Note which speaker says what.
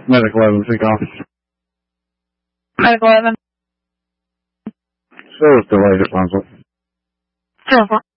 Speaker 1: Medic 11, take off.
Speaker 2: Medic 11.
Speaker 1: Service delayed, Rapunzel.
Speaker 2: Sure.